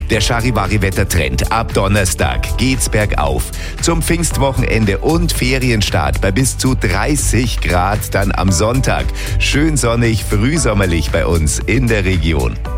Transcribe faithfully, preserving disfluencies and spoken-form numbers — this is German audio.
Der Charivari-Wettertrend. Ab Donnerstag geht's bergauf. Zum Pfingstwochenende und Ferienstart bei bis zu dreißig Grad dann am Sonntag. Schön sonnig, frühsommerlich bei uns in der Region.